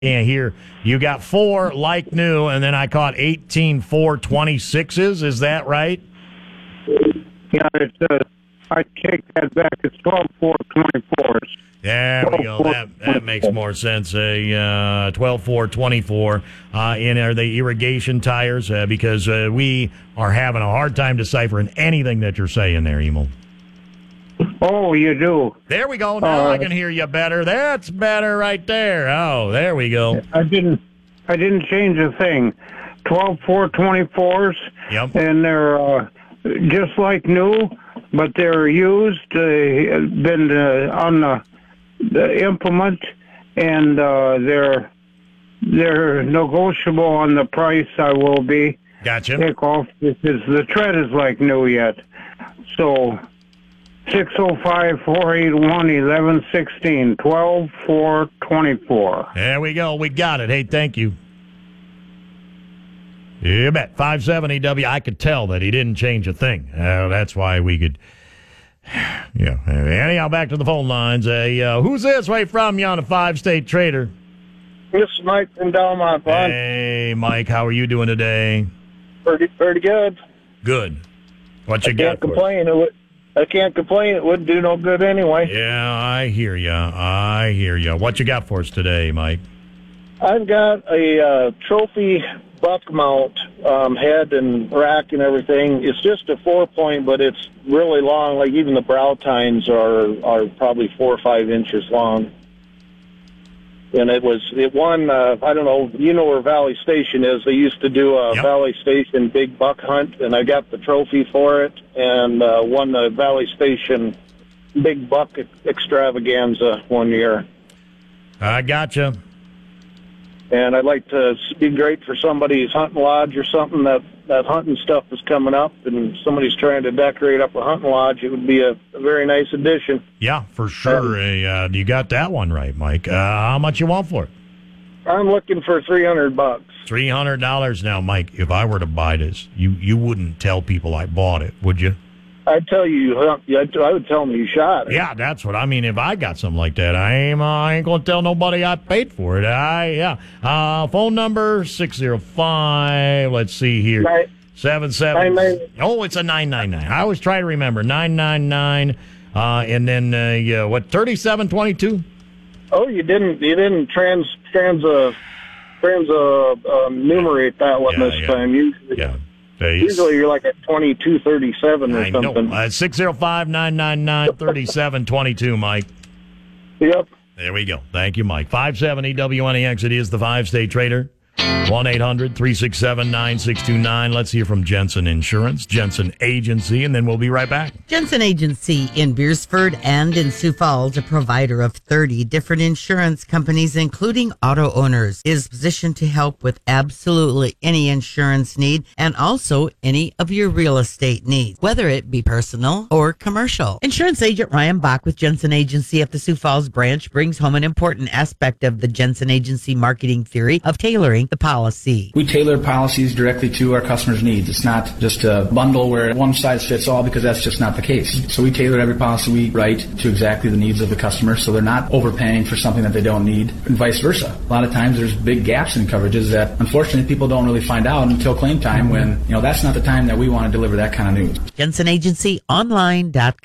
Yeah, here you got 4 like new, and then I caught 18 426s. Is that right? Yeah, I take that back. It's 12 424s. There we go. That makes more sense. 12 424 in are the irrigation tires because we are having a hard time deciphering anything that you're saying there, Emil. Oh, you do. There we go. Now I can hear you better. That's better right there. Oh, there we go. I didn't change a thing. 12 424s. Yep. And they're just like new, but they're used. Been on the implement, and they're negotiable on the price. I will be. Gotcha. Take off because the tread is like new yet. So 605-481-1116, 12 424. There we go. We got it. Hey, thank you. You bet. 570W. I could tell that he didn't change a thing. That's why we could. Yeah. Anyhow, back to the phone lines. Who's this? Right from you on a 5-state trader? This is Mike from Delmont. Hey, Mike. How are you doing today? Pretty good. Good. What you got? I can't complain. It wouldn't do no good anyway. Yeah, I hear you. What you got for us today, Mike? I've got a trophy buck mount head and rack and everything. It's just a 4-point, but it's really long. Like even the brow tines are probably 4 or 5 inches long. And it won. I don't know. You know where Valley Station is? They used to do a Valley Station big buck hunt, and I got the trophy for it and won the Valley Station big buck extravaganza one year. I gotcha. And I'd like to be great for somebody's hunting lodge or something that hunting stuff is coming up and somebody's trying to decorate up a hunting lodge. It would be a very nice addition. Yeah, for sure. You got that one right, Mike. How much you want for it? I'm looking for $300. $300 now, Mike. If I were to buy this, you wouldn't tell people I bought it, would you? I'd tell you. I would tell them you shot it. Yeah, that's what I mean. If I got something like that, I ain't gonna tell nobody I paid for it. Phone number 605. Let's see here. 77. Oh, it's a 999. I always try to remember 999. And then 3722. Oh, you didn't numerate that one this time. Usually you're like at 2237 or something. 605-999-3722, Mike. Yep. There we go. Thank you, Mike. 570 WNEX. It is the 5-state trader. 1-800-367-9629. Let's hear from Jensen Insurance, Jensen Agency, and then we'll be right back. Jensen Agency in Beersford and in Sioux Falls, a provider of 30 different insurance companies, including auto owners, is positioned to help with absolutely any insurance need and also any of your real estate needs, whether it be personal or commercial. Insurance agent Ryan Bach with Jensen Agency at the Sioux Falls branch brings home an important aspect of the Jensen Agency marketing theory of tailoring the policy. We tailor policies directly to our customers' needs. It's not just a bundle where one size fits all, because that's just not the case. So we tailor every policy we write to exactly the needs of the customer, so they're not overpaying for something that they don't need, and vice versa. A lot of times there's big gaps in coverages that unfortunately people don't really find out until claim time, when that's not the time that we want to deliver that kind of news. JensenAgencyOnline.com